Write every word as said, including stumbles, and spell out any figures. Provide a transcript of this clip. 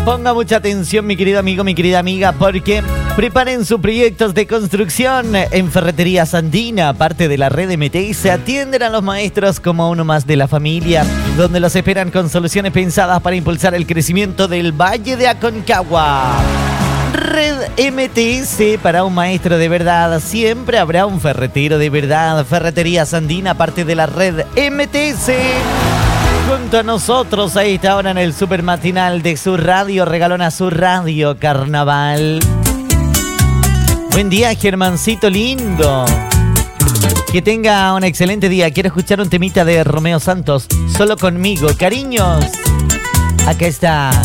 Ponga mucha atención, mi querido amigo, mi querida amiga, porque preparen sus proyectos de construcción. En Ferreterías Andina, parte de la red M T, se atienden a los maestros como uno más de la familia, donde los esperan con soluciones pensadas para impulsar el crecimiento del Valle de Aconcagua. Red M T S, para un maestro de verdad, siempre habrá un ferretero de verdad. Ferreterías Andina, parte de la red M T S. Junto a nosotros a esta hora en el super matinal de su radio, regalona su radio Carnaval. Buen día, Germancito lindo. Que tenga un excelente día. Quiero escuchar un temita de Romeo Santos, Solo conmigo. Cariños, acá está.